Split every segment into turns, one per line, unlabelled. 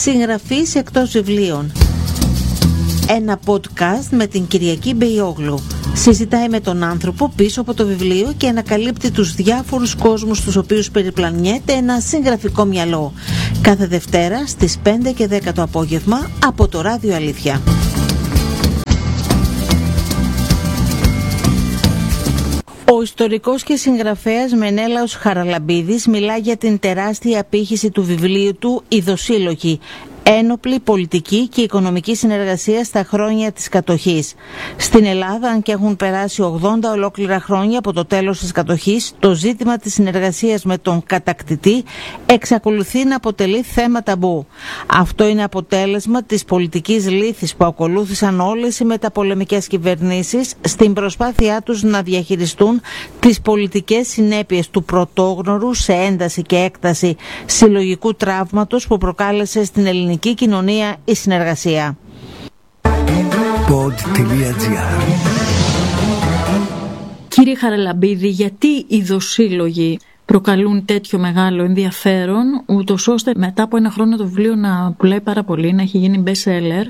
Συγγραφής εκτός βιβλίων. Ένα podcast με την Κυριακή Μπεϊόγλου. Συζητάει με τον άνθρωπο πίσω από το βιβλίο και ανακαλύπτει τους διάφορους κόσμους στους οποίους περιπλανιέται ένα συγγραφικό μυαλό. Κάθε Δευτέρα στις 5 και 10 το απόγευμα από το Ράδιο Αλήθεια. Ο ιστορικός και συγγραφέας Μενέλαος Χαραλαμπίδης μιλά για την τεράστια απήχηση του βιβλίου του «Οι Δοσύλλογοι», ένοπλη, πολιτική και οικονομική συνεργασία στα χρόνια της κατοχής. Στην Ελλάδα, αν και έχουν περάσει 80 ολόκληρα χρόνια από το τέλος της κατοχής, το ζήτημα της συνεργασίας με τον κατακτητή εξακολουθεί να αποτελεί θέμα ταμπού. Αυτό είναι αποτέλεσμα της πολιτικής λύθης που ακολούθησαν όλες οι μεταπολεμικές κυβερνήσεις στην προσπάθειά τους να διαχειριστούν τις πολιτικές συνέπειες του πρωτόγνωρου σε ένταση και έκταση συλλογικού τραύματος που προκάλεσε στην ελληνική κοινωνία η συνεργασία.
Κύριε Χαραλαμπίδη, γιατί οι δοσύλλογοι προκαλούν τέτοιο μεγάλο ενδιαφέρον, ούτως ώστε μετά από ένα χρόνο το βιβλίο να πουλάει πάρα πολύ, να έχει γίνει best seller,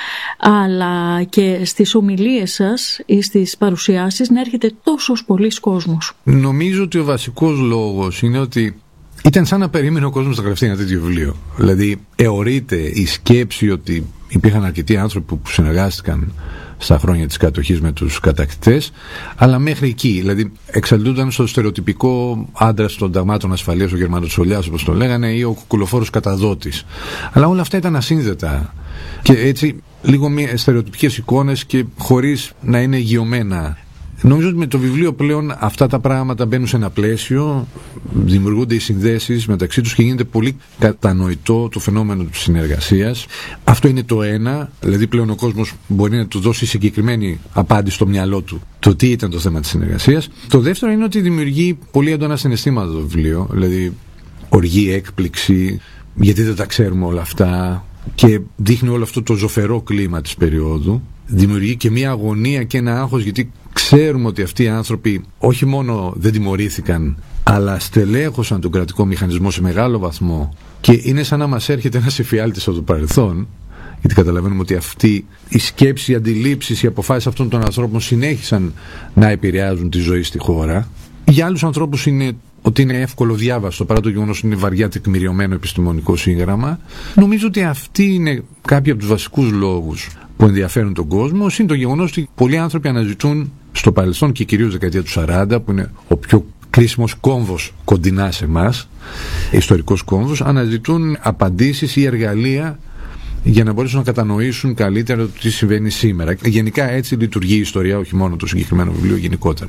αλλά και στις ομιλίες σας ή στις παρουσιάσεις να έρχεται τόσος πολύς κόσμος?
Νομίζω ότι ο βασικός λόγος είναι ότι ήταν σαν να περίμενε ο κόσμος να γραφτεί ένα τέτοιο βιβλίο. Δηλαδή, αιωρείται η σκέψη ότι υπήρχαν αρκετοί άνθρωποι που συνεργάστηκαν στα χρόνια της κατοχής με τους κατακτητές, αλλά μέχρι εκεί. Δηλαδή, εξαντλούνταν στο στερεοτυπικό άντρας των ταγμάτων ασφαλείας, ο Γερμανοτσολιάς όπως το λέγανε, ή ο κουκουλοφόρος καταδότης. Αλλά όλα αυτά ήταν ασύνδετα. Και έτσι, λίγο στερεοτυπικές εικόνες και χωρίς να είναι γιωμένα. Νομίζω ότι με το βιβλίο πλέον αυτά τα πράγματα μπαίνουν σε ένα πλαίσιο, δημιουργούνται οι συνδέσεις μεταξύ τους και γίνεται πολύ κατανοητό το φαινόμενο της συνεργασίας. Αυτό είναι το ένα, δηλαδή πλέον ο κόσμος μπορεί να του δώσει συγκεκριμένη απάντηση στο μυαλό του το τι ήταν το θέμα της συνεργασίας. Το δεύτερο είναι ότι δημιουργεί πολύ έντονα συναισθήματα το βιβλίο, δηλαδή οργή, έκπληξη, γιατί δεν τα ξέρουμε όλα αυτά, και δείχνει όλο αυτό το ζωφερό κλίμα της περίοδου. Δημιουργεί και μια αγωνία και ένα άγχος, γιατί ξέρουμε ότι αυτοί οι άνθρωποι όχι μόνο δεν τιμωρήθηκαν, αλλά στελέχωσαν τον κρατικό μηχανισμό σε μεγάλο βαθμό, και είναι σαν να μας έρχεται ένας εφιάλτης από το παρελθόν, γιατί καταλαβαίνουμε ότι αυτή η σκέψη, οι αντιλήψεις, οι αποφάσεις αυτών των ανθρώπων συνέχισαν να επηρεάζουν τη ζωή στη χώρα. Για άλλους ανθρώπους είναι ότι είναι εύκολο διάβαστο, παρά το γεγονός ότι είναι βαριά τεκμηριωμένο επιστημονικό σύγγραμμα. Νομίζω ότι αυτοί είναι κάποιοι από τους βασικούς λόγους που ενδιαφέρουν τον κόσμο. Είναι το γεγονός ότι πολλοί άνθρωποι αναζητούν στο παρελθόν, και κυρίως δεκαετία του 40, που είναι ο πιο κρίσιμος κόμβος κοντινά σε εμάς, ιστορικός κόμβος, αναζητούν απαντήσεις ή εργαλεία για να μπορέσουν να κατανοήσουν καλύτερα το τι συμβαίνει σήμερα. Γενικά έτσι λειτουργεί η ιστορία, όχι μόνο το συγκεκριμένο βιβλίο, γενικότερα.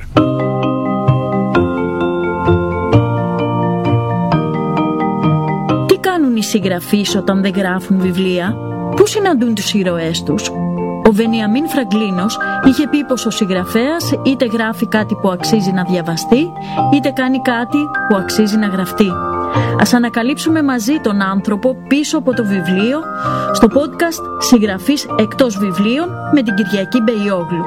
Τι κάνουν οι συγγραφείς όταν δεν γράφουν βιβλία? Πού συναντούν τους ήρωές τους? Ο Βενιαμίν Φραγκλίνος είχε πει πως ο συγγραφέας είτε γράφει κάτι που αξίζει να διαβαστεί, είτε κάνει κάτι που αξίζει να γραφτεί. Ας ανακαλύψουμε μαζί τον άνθρωπο πίσω από το βιβλίο στο podcast «Συγγραφής εκτός βιβλίων» με την Κυριακή Μπεϊόγλου.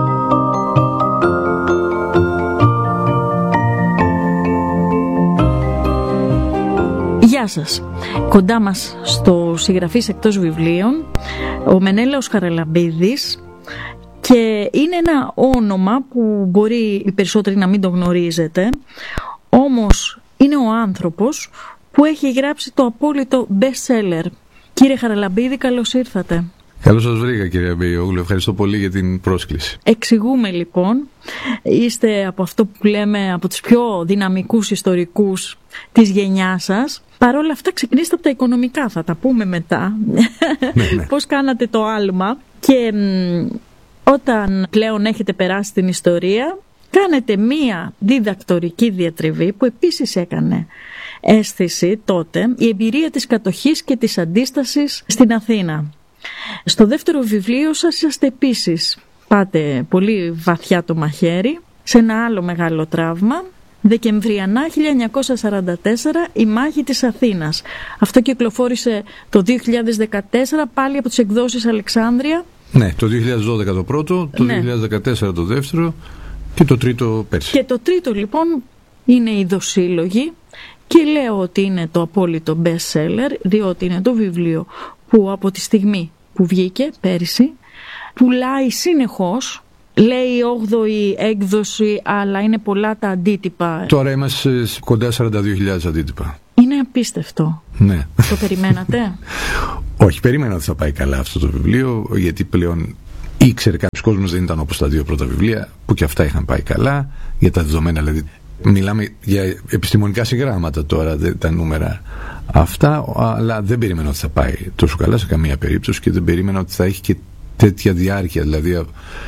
Γεια σας. Κοντά μας στο Συγγραφής εκτός βιβλίων ο Μενέλαος Χαραλαμπίδης, και είναι ένα όνομα που μπορεί οι περισσότεροι να μην το γνωρίζετε, όμως είναι ο άνθρωπος που έχει γράψει το απόλυτο best seller. Κύριε Χαραλαμπίδη, καλώς ήρθατε.
Καλώς σας βρήκα, κυρία Μπεϊόγλου. Ευχαριστώ πολύ για την πρόσκληση.
Εξηγούμε λοιπόν, είστε από αυτό που λέμε από τους πιο δυναμικούς ιστορικούς της γενιάς σας. Παρ' όλα αυτά ξεκινήστε από τα οικονομικά, θα τα πούμε μετά. Ναι. Πώς κάνατε το άλμα, και όταν πλέον έχετε περάσει την ιστορία, κάνετε μία διδακτορική διατριβή που επίσης έκανε αίσθηση τότε, η εμπειρία της κατοχής και της αντίστασης στην Αθήνα. Στο δεύτερο βιβλίο σας είσαστε επίσης, πάτε πολύ βαθιά το μαχαίρι σε ένα άλλο μεγάλο τραύμα, Δεκεμβριανά 1944, η μάχη της Αθήνας. Αυτό κυκλοφόρησε το 2014 πάλι από τις εκδόσεις Αλεξάνδρεια.
Ναι, το 2012 το πρώτο, το 2014 το δεύτερο και το τρίτο πέρσι.
Και το τρίτο λοιπόν είναι οι Δοσύλλογοι, και λέω ότι είναι το απόλυτο best seller διότι είναι το βιβλίο που από τη στιγμή που βγήκε πέρυσι πουλάει συνεχώς. Λέει 8η έκδοση, αλλά είναι πολλά τα αντίτυπα.
Τώρα είμαστε κοντά 42.000 αντίτυπα.
Είναι απίστευτο.
Ναι.
Το περιμένατε?
Όχι, περίμενα ότι θα πάει καλά αυτό το βιβλίο, γιατί πλέον ήξερε κάποιος κόσμος, δεν ήταν όπως τα δύο πρώτα βιβλία, που και αυτά είχαν πάει καλά, για τα δεδομένα δηλαδή. Μιλάμε για επιστημονικά συγγράμματα τώρα, τα νούμερα αυτά, αλλά δεν περίμενα ότι θα πάει τόσο καλά σε καμία περίπτωση και δεν περίμενα ότι θα έχει και τέτοια διάρκεια, δηλαδή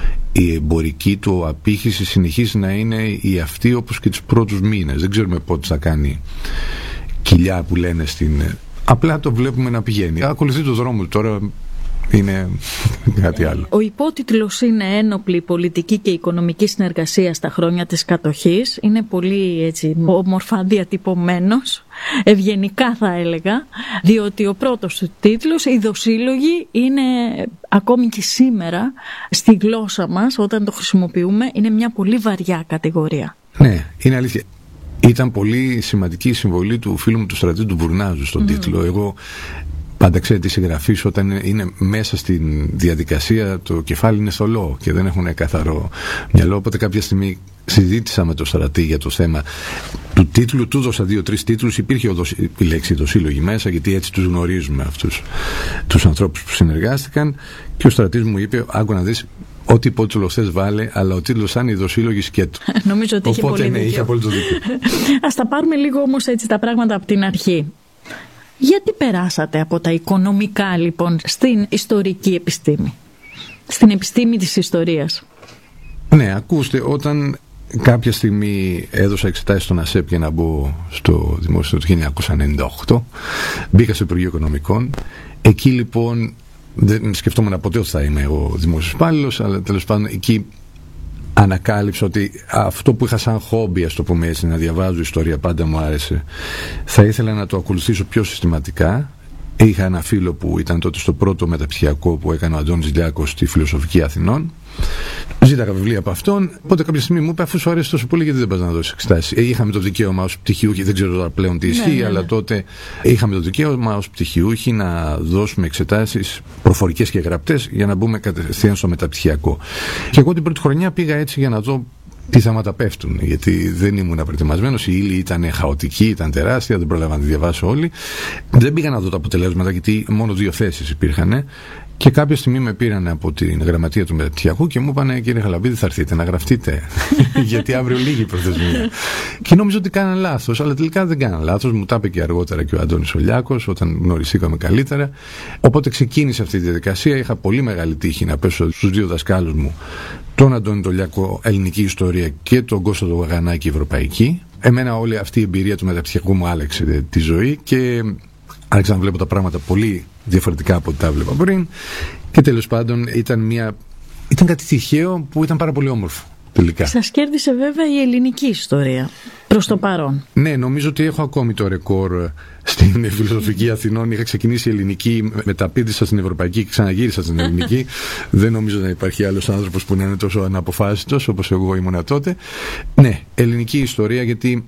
η εμπορική του απήχηση συνεχίζει να είναι η αυτή όπως και τους πρώτους μήνες. Δεν ξέρουμε πότε θα κάνει κοιλιά που λένε στην... Απλά το βλέπουμε να πηγαίνει. Ακολουθεί το δρόμο του, τώρα είναι κάτι άλλο.
Ο υπότιτλος είναι «Ένοπλη πολιτική και οικονομική συνεργασία στα χρόνια της κατοχής». Είναι πολύ έτσι όμορφα διατυπωμένος, ευγενικά θα έλεγα, διότι ο πρώτος του τίτλος, «Οι δοσύλλογοι», είναι ακόμη και σήμερα στη γλώσσα μας, όταν το χρησιμοποιούμε, είναι μια πολύ βαριά κατηγορία.
Ναι, είναι αλήθεια. Ήταν πολύ σημαντική η συμβολή του φίλου μου του Στρατή του Βουρνάζου στον τίτλο. Εγώ πάντα ξέρετε, οι συγγραφείς όταν είναι μέσα στην διαδικασία το κεφάλι είναι θολό και δεν έχουν καθαρό μυαλό, οπότε κάποια στιγμή συζήτησα με τον Στρατή για το θέμα του τίτλου, του έδωσα 2-3 τίτλους, υπήρχε η λέξη δοσύλλογοι μέσα, γιατί έτσι τους γνωρίζουμε αυτούς τους ανθρώπους που συνεργάστηκαν, και ο Στρατής μου είπε, άκου να δεις, ό,τι υπότιτλο θες βάλε, αλλά ο τίτλος σαν οι δοσύλλογοι σκέτο.
Νομίζω ότι
οπότε ναι, είχε απόλυτο δίκιο.
Ας τα πάρουμε λίγο όμως έτσι τα πράγματα από την αρχή. Γιατί περάσατε από τα οικονομικά λοιπόν στην ιστορική επιστήμη, στην επιστήμη της ιστορίας?
Ναι, ακούστε, όταν κάποια στιγμή έδωσα εξετάσεις στον ΑΣΕΠ για να μπω στο δημόσιο το 1998, μπήκα στο Υπουργείο Οικονομικών. Εκεί λοιπόν δεν σκεφτόμουν ποτέ ότι θα είμαι εγώ δημόσιος υπάλληλος, αλλά τέλος πάντων εκεί ανακάλυψα ότι αυτό που είχα σαν χόμπι, ας το πούμε έτσι, να διαβάζω ιστορία, πάντα μου άρεσε, θα ήθελα να το ακολουθήσω πιο συστηματικά. Είχα ένα φίλο που ήταν τότε στο πρώτο μεταπτυχιακό που έκανε ο Αντώνης Λιάκος στη Φιλοσοφική Αθηνών. Ζήταγα βιβλία από αυτόν. Οπότε κάποια στιγμή μου είπε, αφού σου αρέσει τόσο πολύ, γιατί δεν πας να δώσεις εξετάσεις? Είχαμε το δικαίωμα ως πτυχιούχοι, δεν ξέρω τώρα πλέον τι ισχύει, αλλά τότε είχαμε το δικαίωμα ως πτυχιούχοι να δώσουμε εξετάσεις προφορικές και γραπτές για να μπούμε κατευθείαν στο μεταπτυχιακό. Και εγώ την πρώτη χρονιά πήγα έτσι για να δω τι θέματα πέφτουν, γιατί δεν ήμουν προετοιμασμένος, η ύλη ήταν χαοτική, ήταν τεράστια, δεν πρόλαβα να τη διαβάσω όλη. Δεν πήγα να δω τα αποτελέσματα, γιατί μόνο 2 θέσεις υπήρχαν. Και κάποια στιγμή με πήραν από την γραμματεία του μεταπτυχιακού και μου είπαν, κύριε Χαλαμπίδη, θα έρθετε να γραφτείτε, γιατί αύριο λίγη η προθεσμία. Και νόμιζα ότι κάναν λάθος, αλλά τελικά δεν κάναν λάθος. Μου τα είπε και αργότερα και ο Αντώνης ο Λιάκος, όταν γνωριστήκαμε καλύτερα. Οπότε ξεκίνησε αυτή τη διαδικασία. Είχα πολύ μεγάλη τύχη να πέσω στους 2 δασκάλους μου, τον Αντώνη τον Λιάκο, ελληνική ιστορία, και τον Κώστα τον Γαγανάκη, ευρωπαϊκή. Εμένα όλη αυτή η εμπειρία του μεταπτυχιακού μου άλλαξε τη ζωή και άρχισα να βλέπω τα πράγματα πολύ διαφορετικά από ό,τι τα βλέπα πριν. Και τέλος πάντων ήταν κάτι τυχαίο που ήταν πάρα πολύ όμορφο τελικά. Σας
κέρδισε βέβαια η ελληνική ιστορία προς το παρόν.
Ναι, νομίζω ότι έχω ακόμη το ρεκόρ στην Φιλοσοφική Αθηνών. Είχα ξεκινήσει η ελληνική, μεταπήδησα στην ευρωπαϊκή και ξαναγύρισα στην ελληνική. Δεν νομίζω να υπάρχει άλλος άνθρωπος που να είναι τόσο αναποφάσιστος όπως εγώ ήμουνα τότε. Ναι, ελληνική ιστορία, γιατί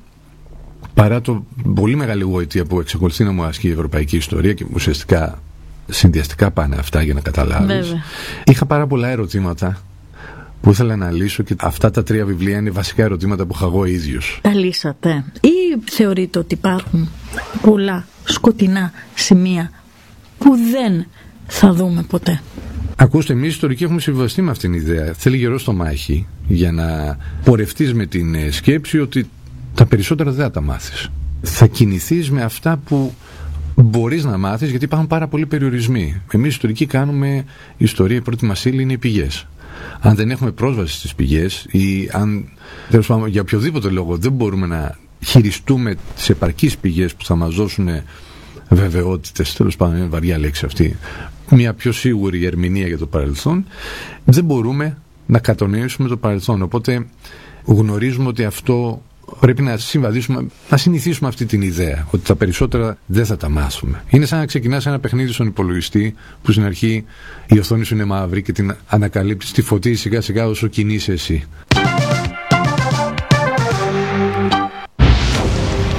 παρά το πολύ μεγάλη γοητεία που εξακολουθεί να μου ασκεί η ευρωπαϊκή ιστορία, και ουσιαστικά συνδυαστικά πάνε αυτά για να καταλάβεις, είχα πάρα πολλά ερωτήματα που ήθελα να λύσω, και αυτά τα 3 βιβλία είναι βασικά ερωτήματα που είχα εγώ ίδιος.
Τα λύσατε ή θεωρείτε ότι υπάρχουν πολλά σκοτεινά σημεία που δεν θα δούμε ποτέ?
Ακούστε, εμείς οι ιστορικοί έχουμε συμβαστεί με αυτήν την ιδέα. Θέλει γερό στο μάχη για να πορευτείς με την σκέψη ότι τα περισσότερα δεν θα τα μάθεις. Θα κινηθείς με αυτά που μπορείς να μάθεις, γιατί υπάρχουν πάρα πολλοί περιορισμοί. Εμείς οι ιστορικοί κάνουμε ιστορία, η πρώτη μας ύλη είναι οι πηγές. Αν δεν έχουμε πρόσβαση στις πηγές, ή αν τέλος πάντων για οποιοδήποτε λόγο δεν μπορούμε να χειριστούμε τις επαρκείς πηγές που θα μας δώσουν βεβαιότητες, τέλος πάντων είναι βαριά λέξη αυτή, μια πιο σίγουρη ερμηνεία για το παρελθόν, δεν μπορούμε να κατανοήσουμε το παρελθόν. Οπότε γνωρίζουμε ότι αυτό πρέπει να συμβαδίσουμε, να συνηθίσουμε αυτή την ιδέα, ότι τα περισσότερα δεν θα τα μάθουμε. Είναι σαν να ξεκινάς ένα παιχνίδι στον υπολογιστή που στην αρχή η οθόνη σου είναι μαύρη και την ανακαλύπτεις, τη φωτίζεις σιγά σιγά όσο κινείσαι εσύ.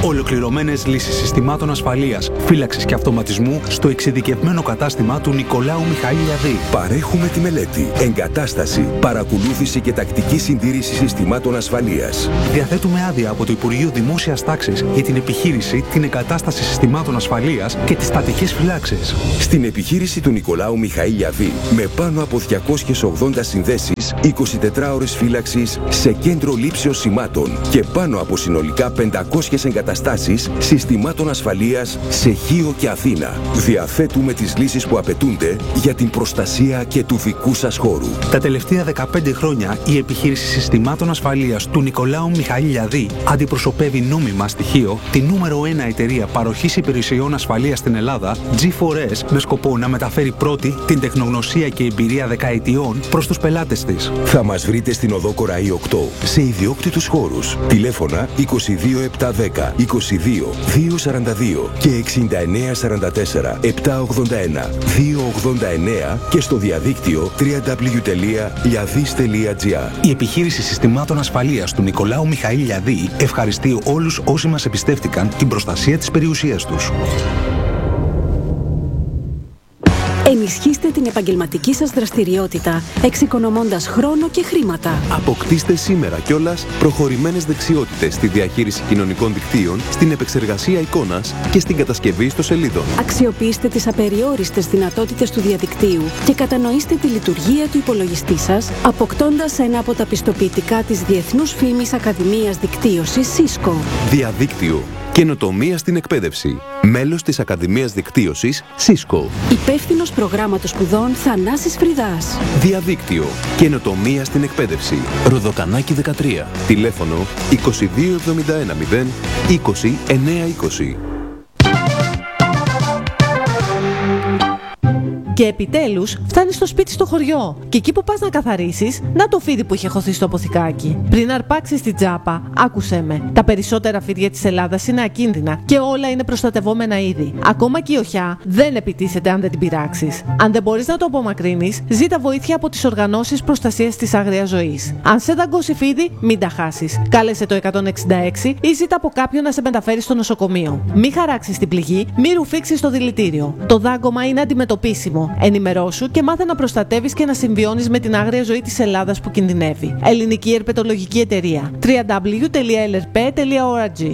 Ολοκληρωμένες λύσεις συστημάτων ασφαλείας, φύλαξης και αυτοματισμού στο εξειδικευμένο κατάστημα του Νικολάου Μιχαήλ-Λιαδή.
Παρέχουμε τη μελέτη, εγκατάσταση, παρακολούθηση και τακτική συντήρηση συστημάτων ασφαλείας.
Διαθέτουμε άδεια από το Υπουργείο Δημόσιας Τάξης για την επιχείρηση, την εγκατάσταση συστημάτων ασφαλείας και τις στατικές φυλάξεις.
Στην επιχείρηση του Νικολάου Μιχαήλ-Λιαδή, με πάνω από 280 συνδέσεις, 24 ώρες φύλαξης σε κέντρο λήψεως σημάτων και πάνω από συνολικά 500 εγκαταστάσεις συστημάτων ασφαλείας σε Χίο και Αθήνα. Διαθέτουμε τις λύσεις που απαιτούνται για την προστασία και του δικού σας χώρου.
Τα τελευταία 15 χρόνια η επιχείρηση συστημάτων ασφαλείας του Νικολάου Μιχαήλ-Λιαδή αντιπροσωπεύει νόμιμα στοιχείο τη νούμερο 1 εταιρεία παροχής υπηρεσιών ασφαλείας στην Ελλάδα, G4S, με σκοπό να μεταφέρει πρώτη την τεχνογνωσία και εμπειρία δεκαετιών προς τους πελάτες της.
Θα μας βρείτε στην οδό Κοραή 8 σε ιδιόκτητους χώρους. Τηλέφωνα 22710 22 242 και 6944 781 289 και στο διαδίκτυο www.liadis.gr.
Η επιχείρηση συστημάτων ασφαλείας του Νικολάου Μιχαήλ-Λιαδή ευχαριστεί όλους όσοι μας εμπιστεύτηκαν την προστασία της περιουσίας τους.
Ενισχύστε την επαγγελματική σας δραστηριότητα, εξοικονομώντας χρόνο και χρήματα.
Αποκτήστε σήμερα κιόλας προχωρημένες δεξιότητες στη διαχείριση κοινωνικών δικτύων, στην επεξεργασία εικόνας και στην κατασκευή ιστοσελίδων.
Αξιοποιήστε τις απεριόριστες δυνατότητες του διαδικτύου και κατανοήστε τη λειτουργία του υπολογιστή σας, αποκτώντας ένα από τα πιστοποιητικά της Διεθνούς Φήμης Ακαδημίας Δικτύωσης Cisco.
Διαδίκτυο. Καινοτομία στην εκπαίδευση. Μέλος της Ακαδημίας Δικτύωσης Cisco.
Υπεύθυνος προγράμματος σπουδών Θανάσης Φριδάς.
Διαδίκτυο. Καινοτομία στην εκπαίδευση. Ροδοκανάκι 13. Τηλέφωνο 2271 0 20 920.
Και επιτέλους φτάνεις στο σπίτι στο χωριό. Και εκεί που πας να καθαρίσεις, να το φίδι που είχε χωθεί στο αποθηκάκι. Πριν αρπάξεις την τσάπα, άκουσέ με. Τα περισσότερα φίδια της Ελλάδας είναι ακίνδυνα και όλα είναι προστατευόμενα είδη. Ακόμα και η οχιά δεν επιτίθεται αν δεν την πειράξεις. Αν δεν μπορείς να το απομακρύνεις, ζήτα βοήθεια από τις οργανώσεις προστασίας της άγριας ζωής. Αν σε δαγκώσει φίδι, μην τα χάσεις. Κάλεσε το 166 ή ζήτα από κάποιον να σε μεταφέρει στο νοσοκομείο. Μην χαράξεις την πληγή, μην ρουφήξεις το δηλητήριο. Το δάγκωμα είναι αντιμετωπίσιμο. Ενημερώσου και μάθε να προστατεύεις και να συμβιώνεις με την άγρια ζωή της Ελλάδας που κινδυνεύει. Ελληνική Ερπετολογική Εταιρεία. www.lrp.org.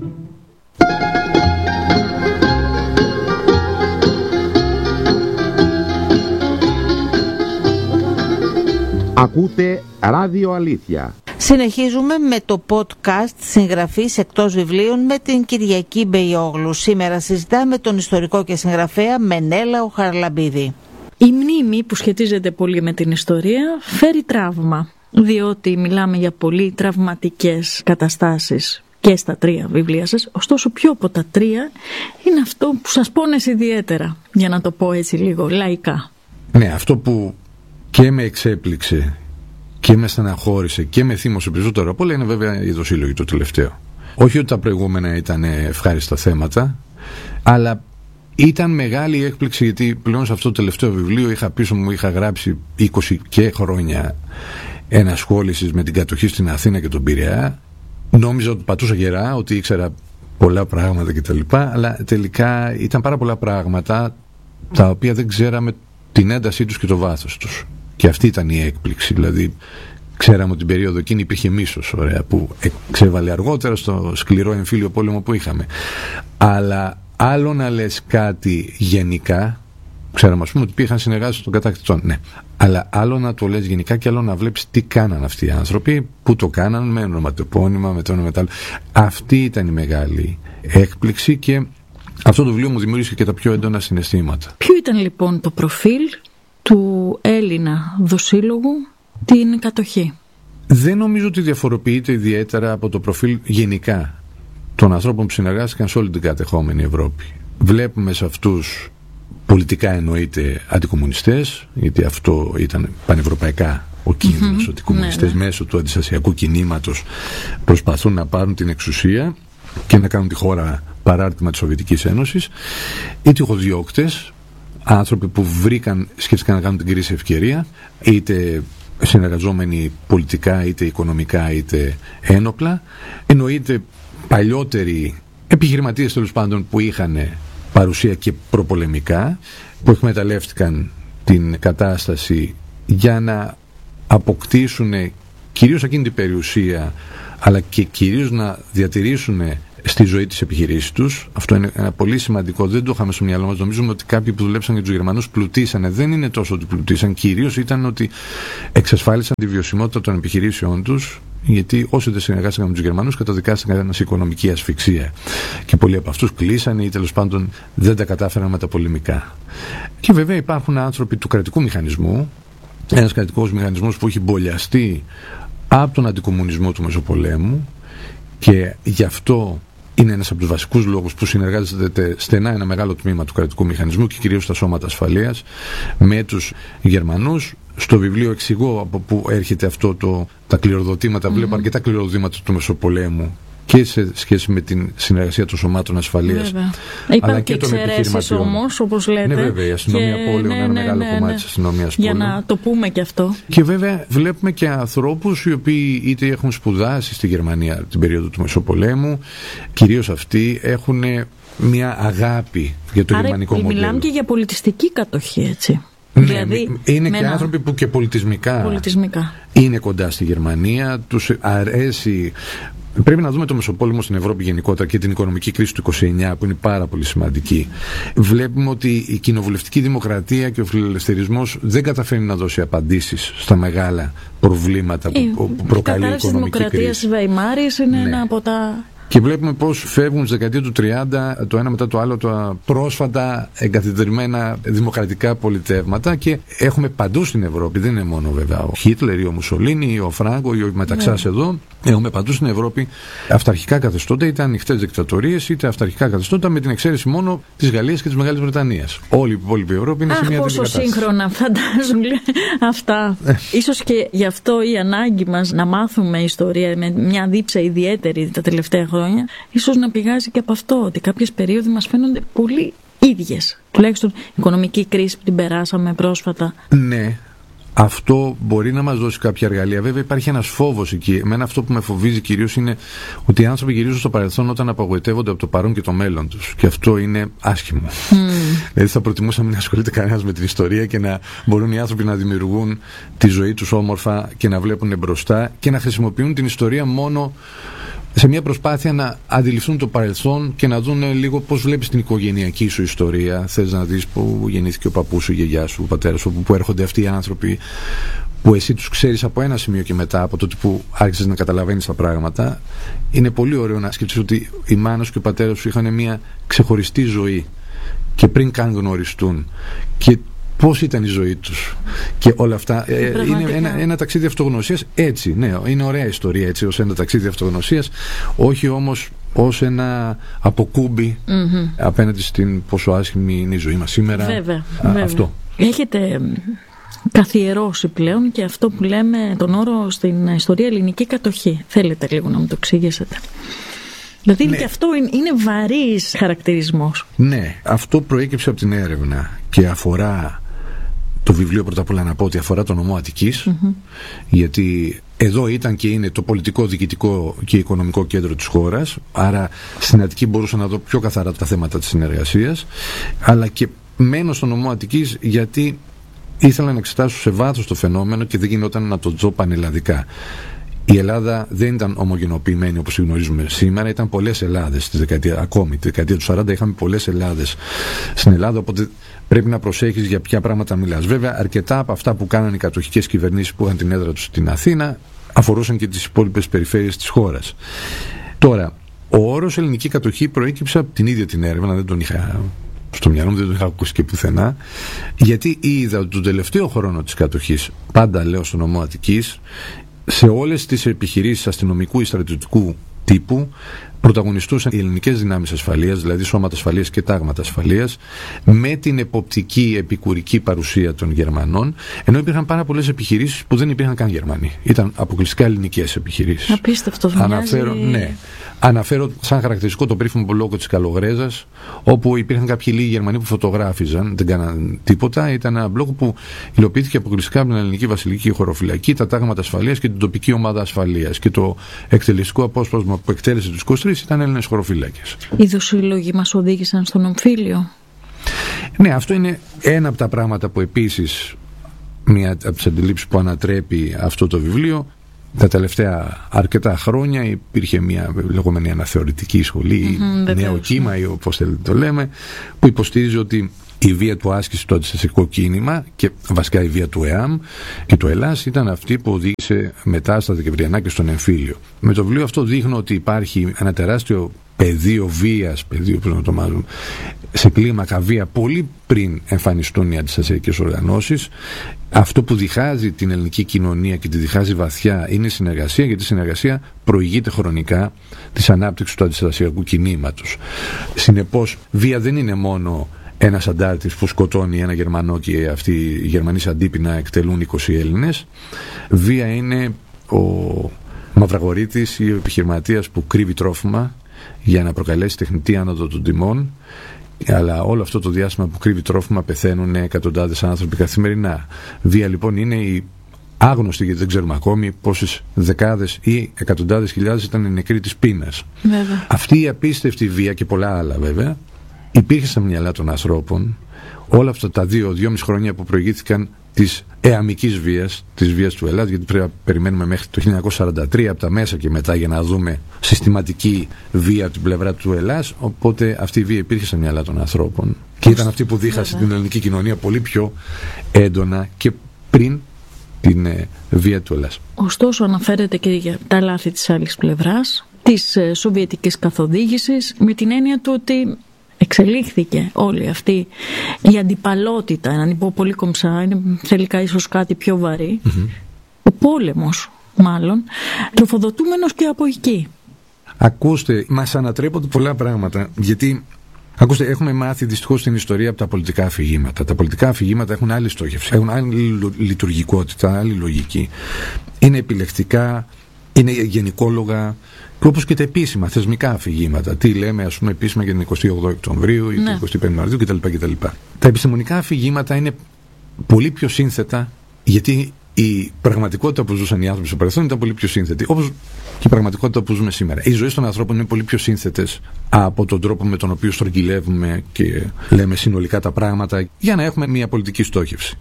Ακούτε Ράδιο Αλήθεια.
Συνεχίζουμε με το podcast συγγραφής εκτός βιβλίων με την Κυριακή Μπεϊόγλου. Σήμερα συζητάμε τον ιστορικό και συγγραφέα Μενέλαο Χαραλαμπίδη.
Η μνήμη που σχετίζεται πολύ με την ιστορία φέρει τραύμα, διότι μιλάμε για πολύ τραυματικές καταστάσεις και στα τρία βιβλία σας. Ωστόσο, ποιο από τα τρία είναι αυτό που σας πόνεσε ιδιαίτερα, για να το πω έτσι λίγο λαϊκά?
Ναι, αυτό που και με εξέπληξε και με στεναχώρησε και με θύμωσε περισσότερο απ' όλα είναι βέβαια η Δοσύλλογη, το τελευταίο. Όχι ότι τα προηγούμενα ήταν ευχάριστα θέματα, αλλά ήταν μεγάλη έκπληξη, γιατί πλέον σε αυτό το τελευταίο βιβλίο είχα πίσω μου, είχα γράψει 20 και χρόνια ενασχόλησης με την κατοχή στην Αθήνα και τον Πειραιά. Νόμιζα ότι πατούσα γερά, ότι ήξερα πολλά πράγματα κτλ. Αλλά τελικά ήταν πάρα πολλά πράγματα τα οποία δεν ξέραμε την έντασή τους και το βάθος τους. Και αυτή ήταν η έκπληξη. Δηλαδή, ξέραμε ότι την περίοδο εκείνη υπήρχε μίσος, ωραία, που ξέβαλε αργότερα στο σκληρό εμφύλιο πόλεμο που είχαμε. Αλλά άλλο να λες κάτι γενικά, ξέραμε ας πούμε ότι πήγαν συνεργάτες των κατακτητών, ναι. Αλλά άλλο να το λες γενικά και άλλο να βλέπεις τι κάναν αυτοί οι άνθρωποι, που το κάναν με ονοματεπώνυμα, με το ένα μετά. Αυτή ήταν η μεγάλη έκπληξη και αυτό το βιβλίο μου δημιούργησε και τα πιο έντονα συναισθήματα.
Ποιο ήταν λοιπόν το προφίλ του Έλληνα δοσύλλογου την κατοχή?
Δεν νομίζω ότι διαφοροποιείται ιδιαίτερα από το προφίλ γενικά των ανθρώπων που συνεργάστηκαν σε όλη την κατεχόμενη Ευρώπη. Βλέπουμε σε αυτούς πολιτικά εννοείται αντικομμουνιστές, γιατί αυτό ήταν πανευρωπαϊκά ο κίνδυνος, ότι οι κομμουνιστές μέσω του αντιστασιακού κινήματος προσπαθούν να πάρουν την εξουσία και να κάνουν τη χώρα παράρτημα της Σοβιετικής Ένωσης, ή τυχοδιώκτες, άνθρωποι που σκέφτηκαν να κάνουν την κρίση ευκαιρία, είτε συνεργαζόμενοι πολιτικά, είτε οικονομικά, είτε ένοπλα. Εννοείται παλιότεροι επιχειρηματίες τέλος πάντων που είχαν παρουσία και προπολεμικά, που εκμεταλλεύτηκαν την κατάσταση για να αποκτήσουν κυρίως εκείνη την περιουσία, αλλά και κυρίως να διατηρήσουν στη ζωή της επιχειρήσης τους. Αυτό είναι ένα πολύ σημαντικό, δεν το είχαμε στο μυαλό μας. Νομίζουμε ότι κάποιοι που δουλέψαν για τους Γερμανούς πλουτίσανε. Δεν είναι τόσο ότι πλουτίσαν, κυρίως ήταν ότι εξασφάλισαν τη βιωσιμότητα των επιχειρήσεών τους, γιατί όσοι δεν συνεργάστηκαν με τους Γερμανούς καταδικάστηκαν σε οικονομική ασφυξία. Και πολλοί από αυτούς κλείσανε ή τέλος πάντων δεν τα κατάφεραν με τα πολεμικά. Και βέβαια υπάρχουν άνθρωποι του κρατικού μηχανισμού, ένας κρατικός μηχανισμός που έχει μπολιαστεί από τον αντικομμουνισμό του Μεσοπολέμου, και γι' αυτό είναι ένας από τους βασικούς λόγους που συνεργάζεται στενά ένα μεγάλο τμήμα του κρατικού μηχανισμού και κυρίως τα σώματα ασφαλείας με τους Γερμανούς. Στο βιβλίο εξηγώ από πού έρχεται αυτό τα κληροδοτήματα. Βλέπω αρκετά κληροδοτήματα του Μεσοπολέμου και σε σχέση με την συνεργασία των σωμάτων ασφαλείας, αλλά και των επιχειρηματιών.
Όμως, όπως λέτε.
Ναι, βέβαια, η αστυνομία πόλεων είναι ένα μεγάλο κομμάτι της αστυνομίας πόλεων.
Για να το πούμε και αυτό.
Και βέβαια βλέπουμε και ανθρώπους οι οποίοι είτε έχουν σπουδάσει στη Γερμανία την περίοδο του Μεσοπολέμου, κυρίως αυτοί έχουν μια αγάπη για το γερμανικό μοντέλο.
Μιλάμε και για πολιτιστική κατοχή, έτσι.
Ναι,
δηλαδή,
είναι και άνθρωποι που και πολιτισμικά είναι κοντά στη Γερμανία, τους αρέσει. Πρέπει να δούμε το Μεσοπόλεμο στην Ευρώπη γενικότερα και την οικονομική κρίση του 29 που είναι πάρα πολύ σημαντική. Βλέπουμε ότι η κοινοβουλευτική δημοκρατία και ο φιλελευθερισμός δεν καταφέρνει να δώσει απαντήσεις στα μεγάλα προβλήματα που προκαλεί η οικονομική κρίση. Η κατάρρευση της δημοκρατίας
της Βαϊμάρης είναι ένα από τα...
Και βλέπουμε πώς φεύγουν στη δεκαετία του 30 το ένα μετά το άλλο τα πρόσφατα εγκαθιδρυμένα δημοκρατικά πολιτεύματα, και έχουμε παντού στην Ευρώπη, δεν είναι μόνο βέβαια ο Χίτλερ ή ο Μουσολίνι ή ο Φράγκο ή ο Μεταξάς εδώ, έχουμε παντού στην Ευρώπη αυταρχικά καθεστώτα, είτε ανοιχτές δικτατορίες είτε αυταρχικά καθεστώτα, με την εξαίρεση μόνο της Γαλλίας και της Μεγάλης Βρετανίας. Όλη η υπόλοιπη Ευρώπη είναι σε μια τέτοια κατάσταση.
Πόσο σύγχρονα φαντάζουν αυτά. Ίσως και γι' αυτό η ανάγκη μας να μάθουμε ιστορία με μια δίψα ιδιαίτερη τα τελευταία χρόνια, ίσως να πηγάζει και από αυτό, ότι κάποιες περίοδοι μας φαίνονται πολύ ίδιες. Τουλάχιστον η οικονομική κρίση που την περάσαμε πρόσφατα.
Ναι, αυτό μπορεί να μας δώσει κάποια εργαλεία. Βέβαια υπάρχει ένας φόβος εκεί. Εμένα αυτό που με φοβίζει κυρίως είναι ότι οι άνθρωποι γυρίζουν στο παρελθόν όταν απογοητεύονται από το παρόν και το μέλλον τους. Και αυτό είναι άσχημο. Δηλαδή θα προτιμούσα να μην ασχολείται κανένας με την ιστορία και να μπορούν οι άνθρωποι να δημιουργούν τη ζωή τους όμορφα και να βλέπουν μπροστά και να χρησιμοποιούν την ιστορία μόνο σε μια προσπάθεια να αντιληφθούν το παρελθόν και να δουν λίγο πώς βλέπεις την οικογενειακή σου ιστορία. Θες να δεις που γεννήθηκε ο παππούς σου, η γιαγιά σου, ο πατέρας σου, που έρχονται αυτοί οι άνθρωποι που εσύ τους ξέρεις από ένα σημείο και μετά, από τότε που άρχισες να καταλαβαίνεις τα πράγματα. Είναι πολύ ωραίο να σκεφτείς ότι η μάνα σου και ο πατέρας σου είχαν μια ξεχωριστή ζωή και πριν καν γνωριστούν, και πώς ήταν η ζωή τους και όλα αυτά. Είναι ένα ταξίδι αυτογνωσίας, έτσι, ναι, είναι ωραία ιστορία έτσι, ως ένα ταξίδι αυτογνωσίας, όχι όμως ως ένα αποκούμπι απέναντι στην πόσο άσχημη είναι η ζωή μας σήμερα.
Βέβαια.
Αυτό.
Έχετε καθιερώσει πλέον και αυτό που λέμε τον όρο στην ιστορία ελληνική κατοχή. Θέλετε λίγο να μου το εξηγήσετε? Δηλαδή και αυτό είναι βαρύς χαρακτηρισμός.
Ναι, αυτό προέκυψε από την έρευνα και αφορά το βιβλίο, πρώτα απ' όλα να πω ότι αφορά το νομό Αττικής, γιατί εδώ ήταν και είναι το πολιτικό, διοικητικό και οικονομικό κέντρο της χώρας, άρα στην Αττική μπορούσα να δω πιο καθαρά τα θέματα της συνεργασίας, αλλά και μένω στο νομό Αττικής γιατί ήθελα να εξετάσω σε βάθος το φαινόμενο και δεν γινόταν να το δω πανελλαδικά. Η Ελλάδα δεν ήταν ομογενοποιημένη όπως γνωρίζουμε σήμερα, ήταν πολλές Ελλάδες ακόμη τη δεκαετία του 40 είχαμε πολλές Ελλάδες στην Ελλάδα, οπότε πρέπει να προσέχεις για ποια πράγματα μιλάς. Βέβαια, αρκετά από αυτά που κάνανε οι κατοχικές κυβερνήσεις που είχαν την έδρα τους στην Αθήνα αφορούσαν και τις υπόλοιπες περιφέρειες της χώρας. Τώρα, ο όρος ελληνική κατοχή προέκυψε από την ίδια την έρευνα, δεν τον είχα στο μυαλό μου, δεν τον είχα ακούσει και πουθενά, γιατί είδα ότι τον τελευταίο χρόνο της κατοχής, πάντα λέω στο νομό Αττικής, σε όλες τις επιχειρήσεις αστυνομικού ή στρατιωτικού τύπου πρωταγωνιστούσαν οι ελληνικές δυνάμεις ασφαλείας, δηλαδή σώματα ασφαλείας και τάγματα ασφαλείας, με την εποπτική επικουρική παρουσία των Γερμανών, ενώ υπήρχαν πάρα πολλές επιχειρήσεις που δεν υπήρχαν καν Γερμανοί. Ήταν αποκλειστικά ελληνικές επιχειρήσεις.
Απίστευτο.
Αναφέρω σαν χαρακτηριστικό το περίφημο λόγο της Καλογρέζας, όπου υπήρχαν κάποιοι λίγοι Γερμανοί που φωτογράφιζαν, δεν κάναν τίποτα. Ήταν ένα μπλόκο που υλοποιήθηκε αποκλειστικά από την ελληνική βασιλική χωροφυλακή, τα τάγματα ασφαλείας και την τοπική ομάδα ασφαλείας. Και το εκτελεστικό απόσπασμα που εκτέλεσε τους 23 τέσσερις ήταν Έλληνες χωροφύλακες.
Οι δοσύλλογοι μας οδήγησαν στον εμφύλιο.
Ναι, αυτό είναι ένα από τα πράγματα που επίσης, μία από τις αντιλήψεις που ανατρέπει αυτό το βιβλίο. Τα τελευταία αρκετά χρόνια υπήρχε μια λεγόμενη αναθεωρητική σχολή, νέο κύμα ή όπως θέλετε το λέμε, που υποστήριζε ότι η βία που άσκησε το αντιστασιακό κίνημα και βασικά η βία του ΕΑΜ και του Ελλάς ήταν αυτή που οδήγησε μετά στα Δεκεμβριανά και στον εμφύλιο. Με το βιβλίο αυτό δείχνω ότι υπάρχει ένα τεράστιο πεδίο βίας, σε κλίμακα βία πολύ πριν εμφανιστούν οι αντιστασιακές οργανώσεις. Αυτό που διχάζει την ελληνική κοινωνία και τη διχάζει βαθιά είναι η συνεργασία, γιατί η συνεργασία προηγείται χρονικά της ανάπτυξης του αντιστασιακού κινήματος. Συνεπώς, βία δεν είναι μόνο ένας αντάρτης που σκοτώνει ένα Γερμανό και αυτοί οι Γερμανοί σαν αντίπεινα εκτελούν 20 Έλληνες. Βία είναι ο μαυραγορείτης ή ο επιχειρηματίας που κρύβει τρόφιμα για να προκαλέσει τεχνητή άνοδο των τιμών, αλλά όλο αυτό το διάστημα που κρύβει τρόφιμα πεθαίνουν εκατοντάδες άνθρωποι καθημερινά. Βία λοιπόν είναι η άγνωστη, γιατί δεν ξέρουμε ακόμη πόσες δεκάδες ή εκατοντάδες χιλιάδες ήταν οι νεκροί της πείνας. Βέβαια. Αυτή η απίστευτη βία και πολλά άλλα βέβαια υπήρχε στα μυαλά των ανθρώπων όλα αυτά τα 2-2,5 χρόνια που προηγήθηκαν της εαμικής βίας, της βίας του Ελλάδας, γιατί πρέπει να περιμένουμε μέχρι το 1943 από τα μέσα και μετά για να δούμε συστηματική βία από την πλευρά του Ελλάς. Οπότε αυτή η βία υπήρχε στα μυαλά των ανθρώπων και ήταν αυτή που δίχασε την ελληνική κοινωνία πολύ πιο έντονα και πριν την βία του Ελλάς.
Ωστόσο αναφέρεται και για τα λάθη της άλλης πλευράς, της σοβιετικής καθοδήγησης, με την έννοια του ότι εξελίχθηκε όλη αυτή η αντιπαλότητα, να την πω πολύ κομψά, είναι τελικά ίσως κάτι πιο βαρύ, ο πόλεμος μάλλον, τροφοδοτούμενος και από εκεί.
Ακούστε, μας ανατρέπονται πολλά πράγματα, γιατί ακούστε, έχουμε μάθει δυστυχώς στην ιστορία από τα πολιτικά αφηγήματα. Τα πολιτικά αφηγήματα έχουν άλλη στόχευση, έχουν άλλη λειτουργικότητα, άλλη λογική. Είναι επιλεκτικά, είναι γενικόλογα, και όπως και τα επίσημα θεσμικά αφηγήματα. Τι λέμε, ας πούμε, επίσημα για την 28 Οκτωβρίου ή την 25 Μαρτίου κτλ. Τα επιστημονικά αφηγήματα είναι πολύ πιο σύνθετα, γιατί η πραγματικότητα που ζούσαν οι άνθρωποι στο παρελθόν ήταν πολύ πιο σύνθετη, όπως και η πραγματικότητα που ζούμε σήμερα. Οι ζωές των ανθρώπων είναι πολύ πιο σύνθετες από τον τρόπο με τον οποίο στρογγυλεύουμε και λέμε συνολικά τα πράγματα για να έχουμε μια πολιτική στόχευση.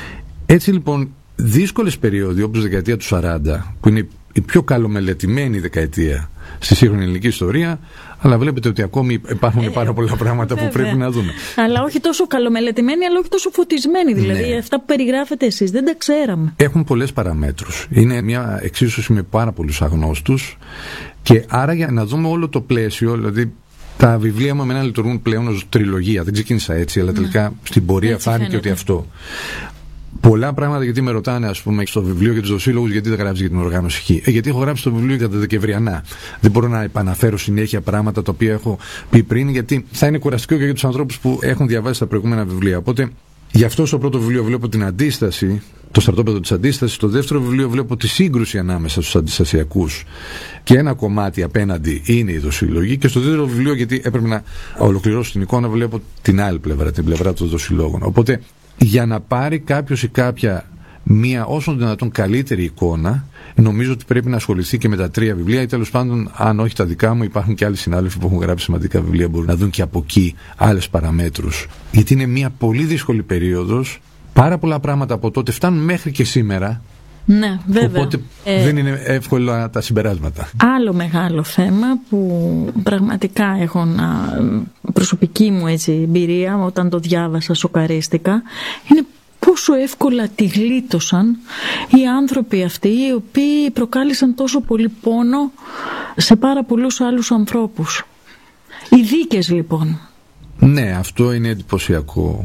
Έτσι λοιπόν, δύσκολες περίοδοι όπως η δεκαετία του 40, που είναι η πιο καλομελετημένη δεκαετία στη σύγχρονη ελληνική ιστορία, αλλά βλέπετε ότι ακόμη υπάρχουν πάρα πολλά πράγματα που πρέπει να δούμε.
Αλλά όχι τόσο καλομελετημένη, αλλά όχι τόσο φωτισμένη. Δηλαδή, αυτά που περιγράφετε εσείς δεν τα ξέραμε.
Έχουν πολλές παραμέτρους. Είναι μια εξίσωση με πάρα πολλούς αγνώστους, και άρα για να δούμε όλο το πλαίσιο, δηλαδή τα βιβλία μου εμένα λειτουργούν πλέον ως τριλογία. Δεν ξεκίνησα έτσι, αλλά τελικά στην πορεία φάνηκε ότι αυτό. Πολλά πράγματα, γιατί με ρωτάνε, ας πούμε, στο βιβλίο για τους δοσύλλογους, γιατί δεν γράψεις για την οργάνωση Χ. Γιατί έχω γράψει το βιβλίο για τα Δεκεμβριανά. Δεν μπορώ να επαναφέρω συνέχεια πράγματα τα οποία έχω πει πριν, γιατί θα είναι κουραστικό και για τους ανθρώπους που έχουν διαβάσει τα προηγούμενα βιβλία. Οπότε, γι' αυτό στο πρώτο βιβλίο βλέπω την αντίσταση, το στρατόπεδο της αντίστασης. Στο δεύτερο βιβλίο βλέπω τη σύγκρουση ανάμεσα στους αντιστασιακούς και ένα κομμάτι απέναντι είναι οι δοσύλλογοι. Και στο δεύτερο βιβλίο, γιατί έπρεπε να ολοκληρώσω την εικόνα, βλέπω την άλλη πλευρά, την πλευρά των δοσυλλόγων. Οπότε, για να πάρει κάποιος ή κάποια μία όσο δυνατόν καλύτερη εικόνα, νομίζω ότι πρέπει να ασχοληθεί και με τα τρία βιβλία, ή τέλος πάντων, αν όχι τα δικά μου, υπάρχουν και άλλοι συνάδελφοι που έχουν γράψει σημαντικά βιβλία, μπορούν να δουν και από εκεί άλλες παραμέτρους. Γιατί είναι μια πολύ δύσκολη περίοδος, πάρα πολλά πράγματα από τότε φτάνουν μέχρι και σήμερα.
Ναι, βέβαια.
Οπότε δεν είναι εύκολα τα συμπεράσματα.
Άλλο μεγάλο θέμα που πραγματικά έχω προσωπική μου εμπειρία, όταν το διάβασα σοκαρίστηκα, είναι πόσο εύκολα τη γλίτωσαν οι άνθρωποι αυτοί, οι οποίοι προκάλεσαν τόσο πολύ πόνο σε πάρα πολλούς άλλους ανθρώπους. Οι δίκες λοιπόν.
Ναι, αυτό είναι εντυπωσιακό.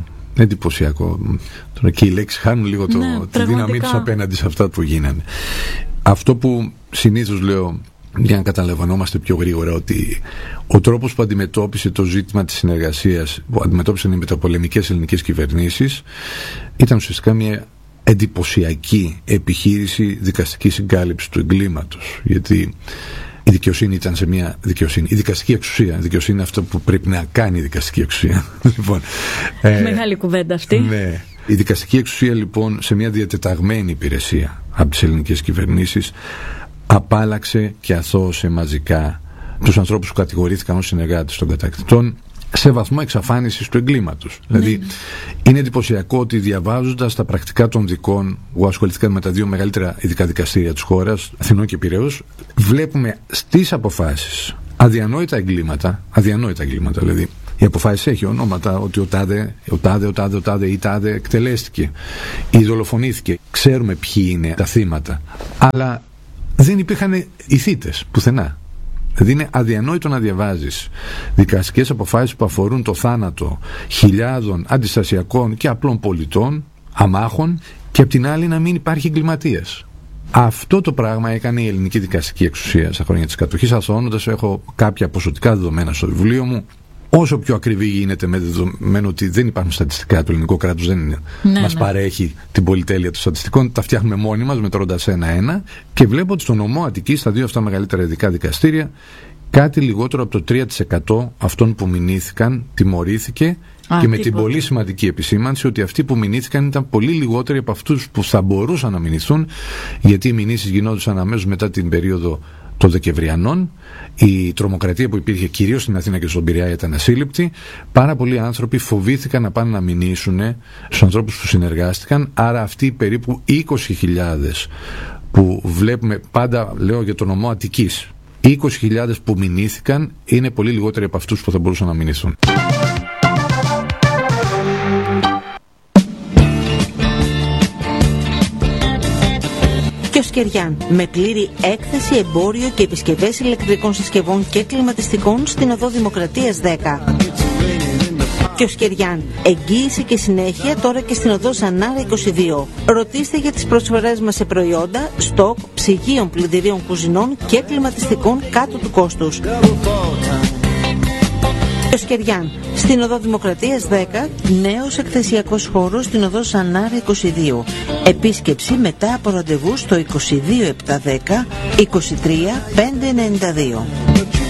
Τώρα και οι λέξεις χάνουν λίγο τη δύναμή τους απέναντι σε αυτά που γίνανε. Αυτό που συνήθως λέω, για να καταλαβαίνόμαστε πιο γρήγορα, ότι ο τρόπος που αντιμετώπισε το ζήτημα της συνεργασίας, που αντιμετώπισαν οι μεταπολεμικές ελληνικές κυβερνήσεις, ήταν ουσιαστικά μια εντυπωσιακή επιχείρηση δικαστικής συγκάλυψης του εγκλήματος. Γιατί η δικαιοσύνη ήταν σε μια δικαιοσύνη. Η δικαστική εξουσία. Η δικαιοσύνη είναι αυτό που πρέπει να κάνει η δικαστική εξουσία. Λοιπόν,
μεγάλη κουβέντα αυτή.
Ναι. Η δικαστική εξουσία λοιπόν σε μια διατεταγμένη υπηρεσία από τις ελληνικές κυβερνήσεις απάλαξε και αθώωσε μαζικά τους ανθρώπους που κατηγορήθηκαν ως συνεργάτες των κατακτητών σε βαθμό εξαφάνισης του εγκλήματος. Δηλαδή, είναι εντυπωσιακό ότι διαβάζοντας τα πρακτικά των δικών, που ασχολήθηκαν με τα δύο μεγαλύτερα ειδικά δικαστήρια της χώρας, Αθηνών και Πειραιώς, βλέπουμε στις αποφάσεις αδιανόητα εγκλήματα, δηλαδή. Οι αποφάσεις έχει ονόματα, ότι ο τάδε ή τάδε εκτελέστηκε ή δολοφονήθηκε. Ξέρουμε ποιοι είναι τα θύματα. Αλλά δεν υπήρχαν οι θύτες πουθενά. Δηλαδή είναι αδιανόητο να διαβάζεις δικαστικές αποφάσεις που αφορούν το θάνατο χιλιάδων αντιστασιακών και απλών πολιτών, αμάχων, και απ' την άλλη να μην υπάρχει εγκληματίας. Αυτό το πράγμα έκανε η ελληνική δικαστική εξουσία στα χρόνια της κατοχής. Αθωώνοντας, έχω κάποια ποσοτικά δεδομένα στο βιβλίο μου. Όσο πιο ακριβή γίνεται, με δεδομένο ότι δεν υπάρχουν στατιστικά, το ελληνικό κράτος δεν μας παρέχει την πολυτέλεια των στατιστικών, τα φτιάχνουμε μόνοι μας μετρώντας ένα-ένα, και βλέπω ότι στο νομό Αττικής, στα δύο αυτά μεγαλύτερα ειδικά δικαστήρια, κάτι λιγότερο από το 3% αυτών που μηνύθηκαν τιμωρήθηκε, και με την πολύ σημαντική επισήμανση ότι αυτοί που μηνύθηκαν ήταν πολύ λιγότεροι από αυτούς που θα μπορούσαν να μηνυθούν, γιατί οι μηνύσεις γινόντουσαν αμέσως μετά την περίοδο των Δεκεμβριανών. Η τρομοκρατία που υπήρχε κυρίως στην Αθήνα και στον Πειραιά ήταν ασύλληπτη. Πάρα πολλοί άνθρωποι φοβήθηκαν να πάνε να μηνύσουν στους ανθρώπους που συνεργάστηκαν. Άρα αυτοί περίπου 20.000 που βλέπουμε, πάντα λέω για το νομό Αττικής, 20.000 που μηνύθηκαν είναι πολύ λιγότεροι από αυτούς που θα μπορούσαν να μηνυθούν.
Κιοσκεριάν, με πλήρη έκθεση, εμπόριο και επισκευές ηλεκτρικών συσκευών και κλιματιστικών στην οδό Δημοκρατίας 10. Κιοσκεριάν, εγγύηση και συνέχεια τώρα και στην οδό Ζανάρα 22. Ρωτήστε για τις προσφορές μας σε προϊόντα, στόκ, ψυγείων, πλυντηρίων κουζινών και κλιματιστικών κάτω του κόστους. Κιοσκεριάν, στην οδό Δημοκρατίας 10, νέος εκθεσιακός χώρος στην οδό Ζανάρα 22. Επίσκεψη μετά από ραντεβού στο 22 710 23 592.